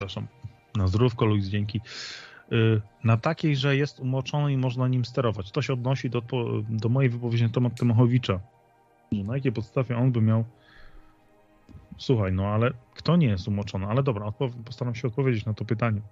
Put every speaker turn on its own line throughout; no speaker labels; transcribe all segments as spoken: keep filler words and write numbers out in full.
przepraszam, na zdrówko, Luis, dzięki, na takiej, że jest umoczony i można nim sterować. To się odnosi do, do mojej wypowiedzi na temat Tymachowicza. Na jakiej podstawie on by miał... Słuchaj, no ale kto nie jest umoczony? Ale dobra, odpow- postaram się odpowiedzieć na to pytanie.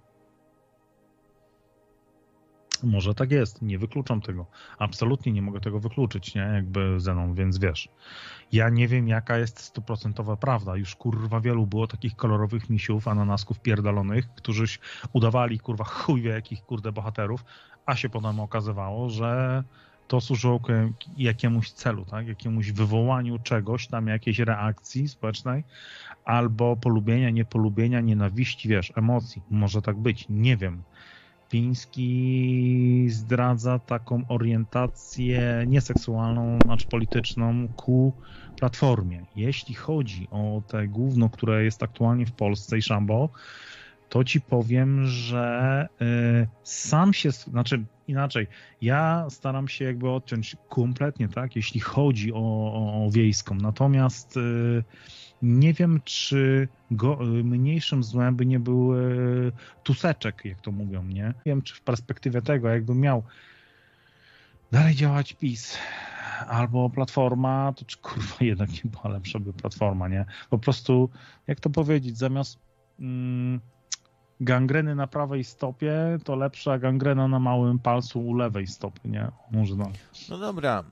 Może tak jest, nie wykluczam tego. Absolutnie nie mogę tego wykluczyć, nie? Jakby Zenon, więc wiesz. Ja nie wiem, jaka jest stuprocentowa prawda. Już kurwa wielu było takich kolorowych misiów, ananasków pierdolonych, którzy udawali kurwa chuj wie jakich kurde bohaterów, a się potem okazywało, że to służyło jakiemuś celu, tak? Jakiemuś wywołaniu czegoś, tam jakiejś reakcji społecznej, albo polubienia, niepolubienia, nienawiści, wiesz, emocji. Może tak być, nie wiem. Piński zdradza taką orientację nieseksualną, znaczy polityczną ku Platformie. Jeśli chodzi o te gówno, które jest aktualnie w Polsce i Szambo, to ci powiem, że y, sam się, znaczy inaczej, ja staram się jakby odciąć kompletnie, tak, jeśli chodzi o, o, o wiejską. Natomiast y, nie wiem, czy go, mniejszym złem by nie był y, Tuseczek, jak to mówią, nie? Nie wiem, czy w perspektywie tego, jakby miał dalej działać PiS albo Platforma, to czy kurwa jednak nie była lepsza by Platforma, nie? Po prostu, jak to powiedzieć, zamiast mm, gangreny na prawej stopie, to lepsza gangrena na małym palcu u lewej stopy, nie? Może no.
No dobra.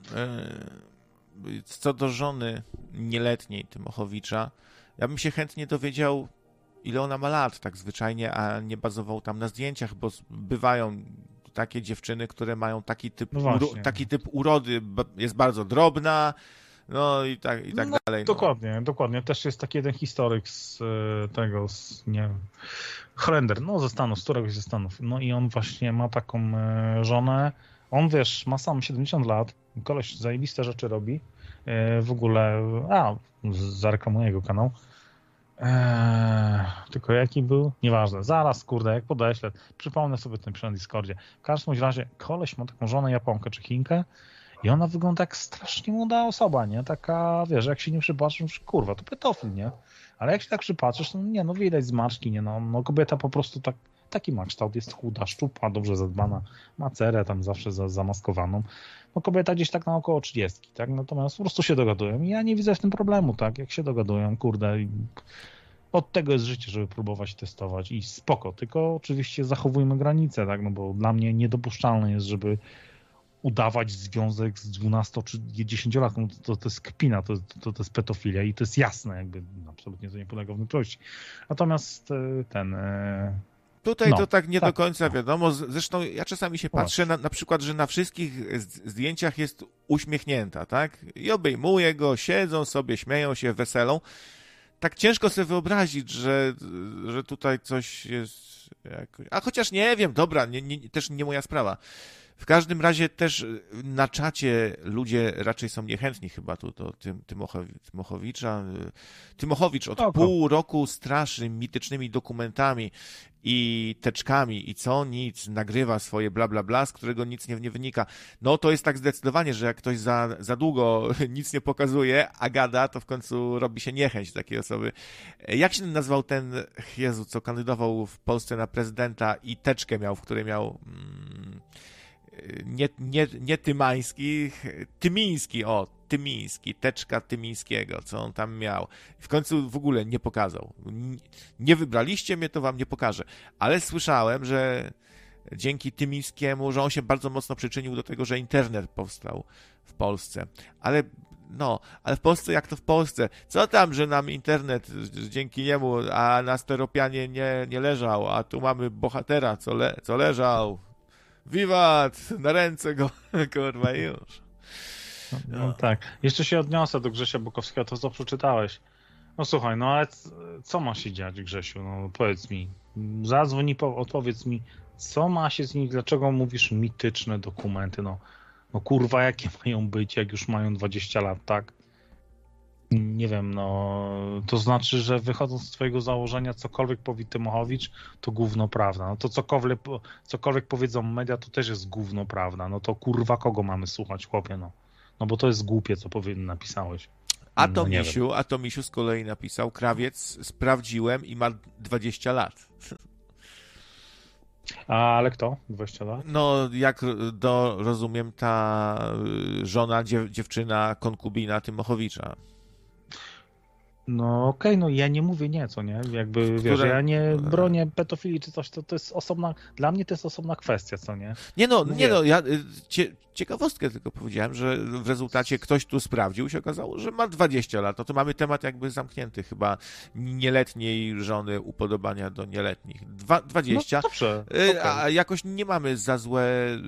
Co do żony nieletniej Tymochowicza, ja bym się chętnie dowiedział, ile ona ma lat, tak zwyczajnie, a nie bazował tam na zdjęciach, bo bywają takie dziewczyny, które mają taki typ,
no
uro, taki typ urody, jest bardzo drobna, no i tak, i tak
no,
dalej. No.
Dokładnie, dokładnie. Też jest taki jeden historyk z tego, z, nie wiem, Holender, no ze Stanów, z któregoś ze Stanów. No i on właśnie ma taką żonę, on wiesz, ma sam siedemdziesiąt lat, koleś zajebiste rzeczy robi, w ogóle, a, zareklamuję jego kanał. Eee, tylko jaki był? Nieważne. Zaraz, kurde, jak podeślę, przypomnę sobie ten przy na Discordzie. W każdym razie koleś ma taką żonę Japonkę czy Chinkę i ona wygląda jak strasznie młoda osoba, nie? Taka, wiesz, jak się nie przypatrzysz, kurwa, to pedofil, nie? Ale jak się tak przypatrzysz, no nie, no widać zmarszki, nie? No, no kobieta po prostu tak, taki ma kształt, jest chuda, szczupła, dobrze zadbana, ma cerę tam zawsze za, zamaskowaną. No kobieta gdzieś tak na około trzydziestki, tak? Natomiast po prostu się dogadują i ja nie widzę w tym problemu, tak? Jak się dogadują, kurde, i od tego jest życie, żeby próbować testować i spoko, tylko oczywiście zachowujmy granice, tak? No bo dla mnie niedopuszczalne jest, żeby udawać związek z dwunasto czy dziesięciolatką, to, to, to jest kpina, to, to, to jest pedofilia i to jest jasne, jakby absolutnie to nie polega wątpliwości. Natomiast ten...
Tutaj
no,
to tak nie
tak.
do końca wiadomo. Zresztą ja czasami się patrzę na, na przykład, że na wszystkich zdjęciach jest uśmiechnięta, tak? I obejmuje go, siedzą sobie, śmieją się, weselą. Tak ciężko sobie wyobrazić, że, że tutaj coś jest jakoś... A chociaż nie wiem, dobra, nie, nie, też nie moja sprawa. W każdym razie też na czacie ludzie raczej są niechętni chyba tu do Tym, Tymochowicza. Tymochowicz od Oko. pół roku straszy mitycznymi dokumentami i teczkami i co nic, nagrywa swoje bla bla bla, z którego nic nie, nie wynika. No to jest tak zdecydowanie, że jak ktoś za, za długo nic nie pokazuje, a gada, to w końcu robi się niechęć takiej osoby. Jak się nazwał ten, Jezu, co kandydował w Polsce na prezydenta i teczkę miał, w której miał... Mm, Nie, nie, nie Tymański, Tymiński, o, Tymiński, teczka Tymińskiego, co on tam miał. W końcu w ogóle nie pokazał. Nie wybraliście mnie, to wam nie pokażę. Ale słyszałem, że dzięki Tymińskiemu, że on się bardzo mocno przyczynił do tego, że internet powstał w Polsce. Ale no, ale w Polsce jak to w Polsce? Co tam, że nam internet dzięki niemu, a na steropianie nie, nie leżał, a tu mamy bohatera, co, le, co leżał. Wiwat! Na ręce go, kurwa, już.
No, no tak. Jeszcze się odniosę do Grzesia Bukowskiego, to co przeczytałeś. No słuchaj, no ale co ma się dziać, Grzesiu? No powiedz mi. Zadzwoń i odpowiedz mi, co ma się z nimi, dlaczego mówisz mityczne dokumenty? No, no kurwa, jakie mają być, jak już mają dwadzieścia lat, tak? Nie wiem, no to znaczy, że wychodząc z twojego założenia, cokolwiek powie Tymochowicz, to gówno prawda. No to cokolwiek, cokolwiek powiedzą media, to też jest gówno prawda. No to kurwa kogo mamy słuchać, chłopie, no. No bo to jest głupie, co powiem, napisałeś.
A to no, Misiu, a to Misiu z kolei napisał, krawiec sprawdziłem i ma dwadzieścia lat.
A, ale kto? dwadzieścia lat?
No, jak do, rozumiem, ta żona, dziew, dziewczyna, konkubina Tymochowicza.
No okej, okay, no ja nie mówię nie, co nie? Jakby, Które... wiesz, ja nie bronię pedofilii czy coś, to, to jest osobna, dla mnie to jest osobna kwestia, co nie?
Nie no, mówię. nie no, ja cie, ciekawostkę tylko powiedziałem, że w rezultacie ktoś tu sprawdził i się okazało, że ma dwadzieścia lat, no to mamy temat jakby zamknięty chyba nieletniej żony, upodobania do nieletnich. Dwa, dwadzieścia. No
dobrze.
Okay. A jakoś nie mamy za złe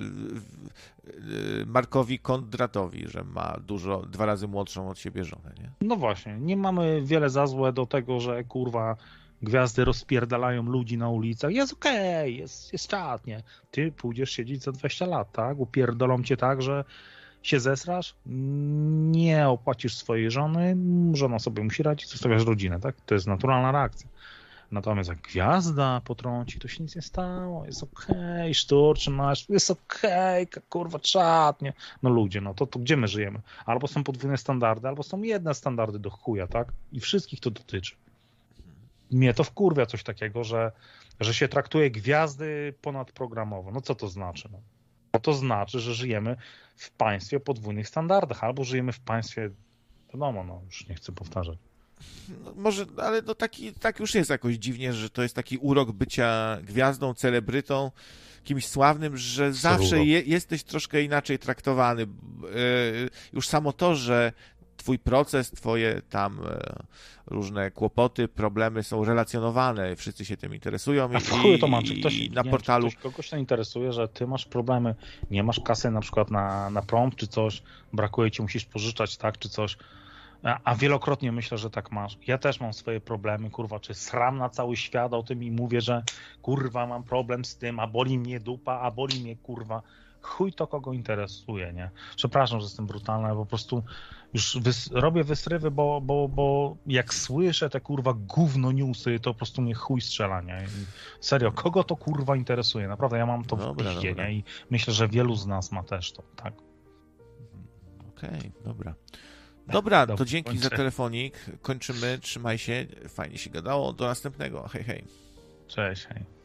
Markowi Kondratowi, że ma dużo, dwa razy młodszą od siebie żonę, nie?
No właśnie, nie mamy wiele za złe do tego, że kurwa gwiazdy rozpierdalają ludzi na ulicach. Jest okej, okay, jest, jest czad, nie? Ty pójdziesz siedzieć za dwadzieścia lat, tak? Upierdolą cię tak, że się zesrasz, nie opłacisz swojej żony, żona sobie musi radzić, zostawiasz rodzinę, tak? To jest naturalna reakcja. Natomiast jak gwiazda potrąci, to się nic nie stało, jest okej, okay, szturczy masz, jest okej, okay, kurwa, czad, nie? No ludzie, no to, to gdzie my żyjemy? Albo są podwójne standardy, albo są jedne standardy do chuja, tak? I wszystkich to dotyczy. Mnie to wkurwia coś takiego, że, że się traktuje gwiazdy ponadprogramowo. No co to znaczy? No? No to znaczy, że żyjemy w państwie o podwójnych standardach, albo żyjemy w państwie, wiadomo, no już nie chcę powtarzać.
No, może, ale no taki, tak już jest jakoś dziwnie, że to jest taki urok bycia gwiazdą, celebrytą, kimś sławnym, że zawsze je, jesteś troszkę inaczej traktowany. Yy, już samo to, że twój proces, twoje tam e, różne kłopoty, problemy są relacjonowane, wszyscy się tym interesują i,
A w chuj to ma, czy ktoś,
i na
nie,
portalu...
Czy ktoś kogoś to interesuje, że ty masz problemy, nie masz kasy na przykład na, na prąd czy coś, brakuje ci, musisz pożyczać, tak, czy coś, a, a wielokrotnie myślę, że tak masz. Ja też mam swoje problemy, kurwa, czy sram na cały świat o tym i mówię, że kurwa mam problem z tym, a boli mnie dupa, a boli mnie kurwa. Chuj to kogo interesuje, nie? Przepraszam, że jestem brutalny, ale po prostu już wys robię wysrywy, bo, bo, bo jak słyszę te kurwa gówno newsy, to po prostu mnie chuj strzela, nie? I serio, kogo to kurwa interesuje? Naprawdę, ja mam to dobra, w piździe, nie? I myślę, że wielu z nas ma też to, tak?
Okej, okay, dobra. Dobra, to dzięki kończę. Za telefonik. Kończymy, trzymaj się, fajnie się gadało. Do następnego. Hej, hej.
Cześć, hej.